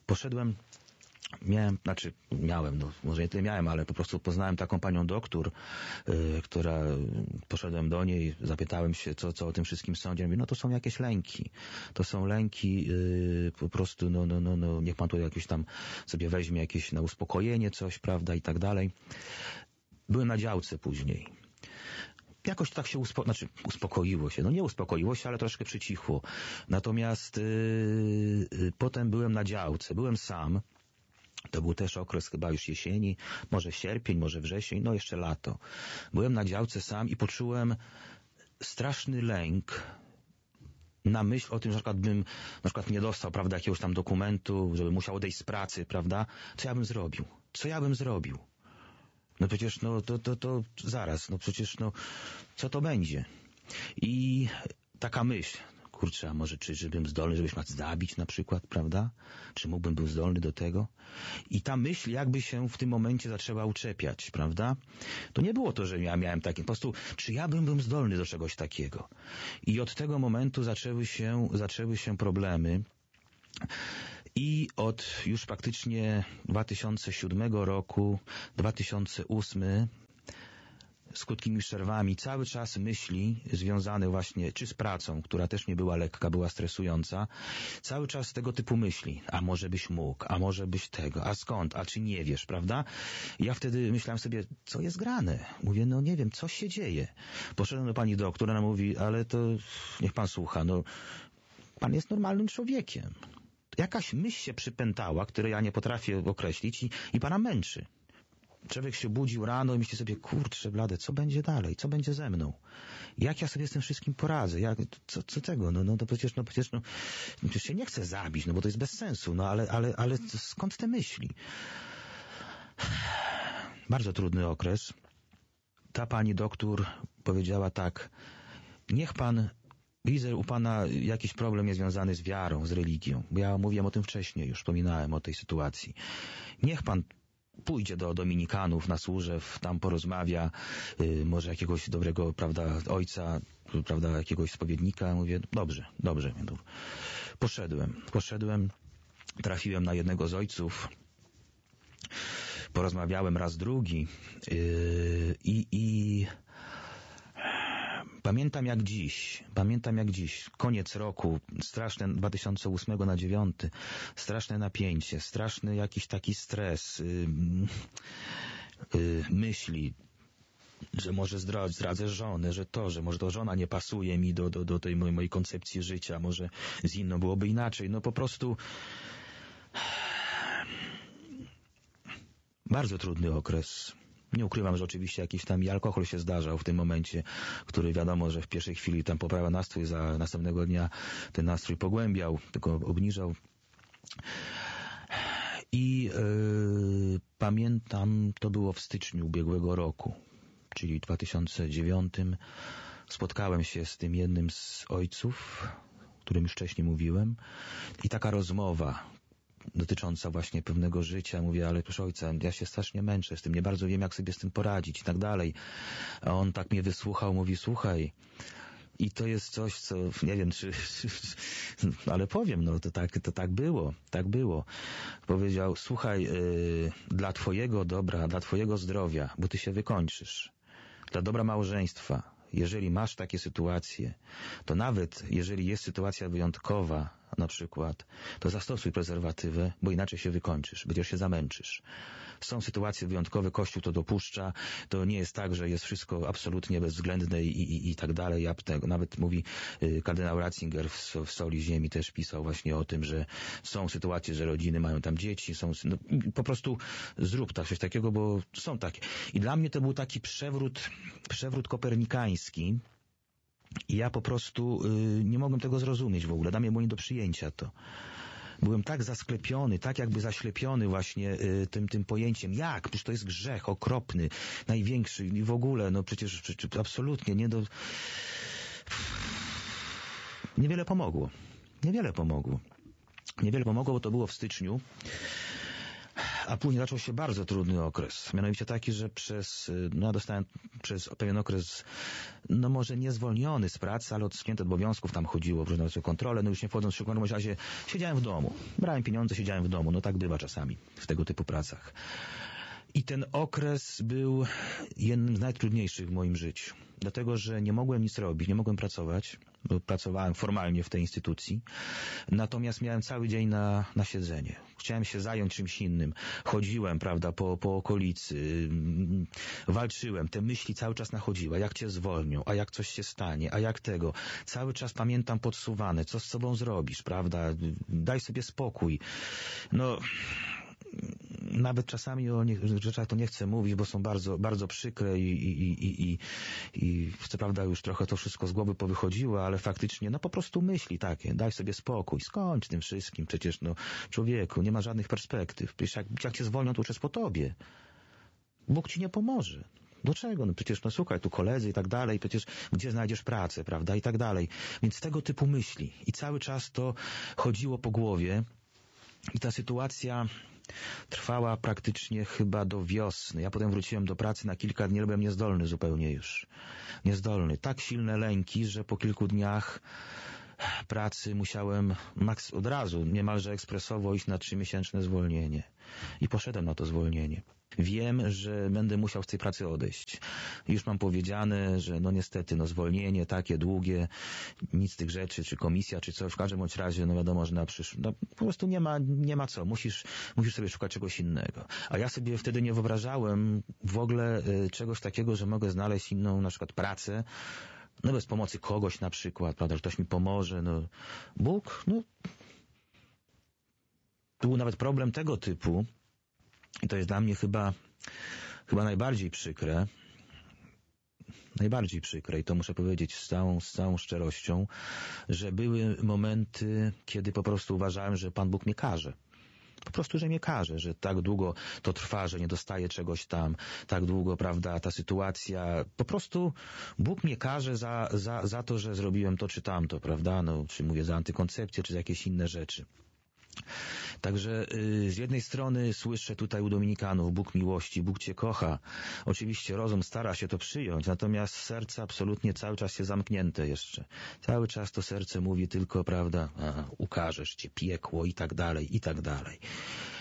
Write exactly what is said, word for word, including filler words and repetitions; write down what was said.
poszedłem, miałem, znaczy miałem, no może nie tyle miałem, ale po prostu poznałem taką panią doktor, yy, która, poszedłem do niej, zapytałem się, co, co o tym wszystkim sądzi. Mówi, no to są jakieś lęki. To są lęki, yy, po prostu, no, no, no, no, niech pan tu jakieś tam sobie weźmie jakieś na uspokojenie coś, prawda, i tak dalej. Byłem na działce później. Jakoś tak się uspo... znaczy, uspokoiło się. No nie uspokoiło się, ale troszkę przycichło. Natomiast yy, yy, potem byłem na działce. Byłem sam. To był też okres chyba już jesieni, może sierpień, może wrzesień, no jeszcze lato. Byłem na działce sam i poczułem straszny lęk na myśl o tym, że na przykład bym na przykład nie dostał, prawda, jakiegoś tam dokumentu, żeby musiał odejść z pracy, prawda? Co ja bym zrobił? Co ja bym zrobił? No przecież, no to, to, to zaraz, no przecież, no co to będzie? I taka myśl, kurczę, a może czy żebym zdolny, żebyś nas zabić na przykład, prawda? Czy mógłbym był zdolny do tego? I ta myśl jakby się w tym momencie zaczęła uczepiać, prawda? To nie było to, że ja miałem takie, po prostu, czy ja bym był zdolny do czegoś takiego? I od tego momentu zaczęły się, zaczęły się problemy. I od już praktycznie dwa tysiące siódmego roku, dwa tysiące ósmy, z krótkimi przerwami, cały czas myśli związane właśnie czy z pracą, która też nie była lekka, była stresująca, cały czas tego typu myśli. A może byś mógł, a może byś tego, a skąd, a czy nie wiesz, prawda? I ja wtedy myślałem sobie, co jest grane? Mówię, no nie wiem, co się dzieje. Poszedłem do pani doktor, ona mówi, ale to niech pan słucha, no pan jest normalnym człowiekiem. Jakaś myśl się przypętała, której ja nie potrafię określić i, i pana męczy. Człowiek się budził rano i myśli sobie, kurczę blade, co będzie dalej? Co będzie ze mną? Jak ja sobie z tym wszystkim poradzę? Jak, co, co tego? No, no to przecież, no przecież, no, przecież się nie chcę zabić, no bo to jest bez sensu, no ale, ale, ale skąd te myśli? Bardzo trudny okres. Ta pani doktor powiedziała tak, niech pan, widzę u pana jakiś problem jest związany z wiarą, z religią. Bo ja mówiłem o tym wcześniej, już wspominałem o tej sytuacji. Niech pan pójdzie do Dominikanów na Służew, tam porozmawia, yy, może jakiegoś dobrego, prawda, ojca, prawda, jakiegoś spowiednika. Mówię, dobrze, dobrze. Poszedłem, poszedłem, trafiłem na jednego z ojców, porozmawiałem raz drugi yy, i, i pamiętam jak dziś, pamiętam jak dziś, koniec roku, straszne dwa tysiące ósmego na dziewiąty, straszne napięcie, straszny jakiś taki stres, yy, yy, myśli, że może zdradzę, zdradzę żonę, że to, że może to żona nie pasuje mi do, do, do tej mojej, mojej koncepcji życia, może z inną byłoby inaczej, no po prostu bardzo trudny okres. Nie ukrywam, że oczywiście jakiś tam i alkohol się zdarzał w tym momencie, który wiadomo, że w pierwszej chwili tam poprawia nastrój, za następnego dnia ten nastrój pogłębiał, tylko obniżał. I yy, pamiętam, to było w styczniu ubiegłego roku, czyli dwa tysiące dziewiątym, spotkałem się z tym jednym z ojców, o którym już wcześniej mówiłem, i taka rozmowa dotycząca właśnie pewnego życia. Mówię, ale proszę ojca, ja się strasznie męczę z tym, nie bardzo wiem, jak sobie z tym poradzić i tak dalej. A on tak mnie wysłuchał, mówi, słuchaj, i to jest coś, co, nie wiem, czy, ale powiem, no to tak, to tak było, tak było. Powiedział, słuchaj, yy, dla twojego dobra, dla twojego zdrowia, bo ty się wykończysz, dla dobra małżeństwa, jeżeli masz takie sytuacje, to nawet jeżeli jest sytuacja wyjątkowa, na przykład, to zastosuj prezerwatywę, bo inaczej się wykończysz, będziesz się zamęczysz. Są sytuacje wyjątkowe, Kościół to dopuszcza, to nie jest tak, że jest wszystko absolutnie bezwzględne i, i, i tak dalej. Ja tego, nawet mówi y, kardynał Ratzinger w, w Soli Ziemi też pisał właśnie o tym, że są sytuacje, że rodziny mają tam dzieci, są, no, po prostu zrób tak, coś takiego, bo są takie. I dla mnie to był taki przewrót, przewrót kopernikański. I ja po prostu y, nie mogłem tego zrozumieć w ogóle. Dla mnie było nie do przyjęcia to. Byłem tak zasklepiony, tak jakby zaślepiony właśnie y, tym, tym pojęciem. Jak? Przecież to jest grzech okropny, największy i w ogóle, no przecież, przecież absolutnie nie do... Niewiele pomogło. Niewiele pomogło. Niewiele pomogło, bo to było w styczniu. A później zaczął się bardzo trudny okres. Mianowicie taki, że przez, no ja dostałem przez pewien okres, no może nie zwolniony z pracy, ale odsunięty od obowiązków, tam chodziło o różne kontrole, no już nie wchodząc w szczegóły, w razie siedziałem w domu. Brałem pieniądze, siedziałem w domu. No tak bywa czasami w tego typu pracach. I ten okres był jednym z najtrudniejszych w moim życiu. Dlatego, że nie mogłem nic robić, nie mogłem pracować, bo pracowałem formalnie w tej instytucji. Natomiast miałem cały dzień na, na siedzenie. Chciałem się zająć czymś innym. Chodziłem, prawda, po, po okolicy. Walczyłem. Te myśli cały czas nachodziły. A jak cię zwolnią? A jak coś się stanie? A jak tego? Cały czas pamiętam podsuwane. Co z sobą zrobisz, prawda? Daj sobie spokój. No... Nawet czasami o niektórych rzeczach to nie chcę mówić, bo są bardzo, bardzo przykre i, i, i, i, i co prawda już trochę to wszystko z głowy powychodziło, ale faktycznie, no po prostu myśli takie, daj sobie spokój, skończ tym wszystkim, przecież no człowieku, nie ma żadnych perspektyw, przecież jak, jak cię zwolnią, to już jest po tobie. Bóg ci nie pomoże. Do czego? No przecież, no słuchaj, tu koledzy i tak dalej, przecież gdzie znajdziesz pracę, prawda, i tak dalej. Więc tego typu myśli. I cały czas to chodziło po głowie i ta sytuacja trwała praktycznie chyba do wiosny. Ja potem wróciłem do pracy na kilka dni, byłem niezdolny zupełnie już. Niezdolny. Tak silne lęki, że po kilku dniach pracy musiałem maks- od razu, niemalże ekspresowo iść na trzymiesięczne zwolnienie. I poszedłem na to zwolnienie. Wiem, że będę musiał z tej pracy odejść. Już mam powiedziane, że no niestety, no zwolnienie takie długie, nic z tych rzeczy, czy komisja, czy coś, w każdym bądź razie, no wiadomo, że na przyszłość, no po prostu nie ma, nie ma co, musisz, musisz sobie szukać czegoś innego. A ja sobie wtedy nie wyobrażałem w ogóle y, czegoś takiego, że mogę znaleźć inną, na przykład pracę, no bez pomocy kogoś na przykład, prawda, że ktoś mi pomoże, no Bóg, no tu był nawet problem tego typu, i to jest dla mnie chyba, chyba najbardziej przykre, najbardziej przykre, i to muszę powiedzieć z całą, z całą szczerością, że były momenty, kiedy po prostu uważałem, że Pan Bóg mnie karze. Po prostu, że mnie karze, że tak długo to trwa, że nie dostaję czegoś tam, tak długo, prawda, ta sytuacja, po prostu Bóg mnie karze za, za, za to, że zrobiłem to czy tamto, prawda, no, czy mówię za antykoncepcję, czy za jakieś inne rzeczy. Także y, z jednej strony słyszę tutaj u dominikanów Bóg miłości, Bóg cię kocha. Oczywiście rozum stara się to przyjąć, natomiast serce absolutnie cały czas jest zamknięte jeszcze. Cały czas to serce mówi tylko, prawda, a, ukażesz cię, piekło i tak dalej, i tak dalej.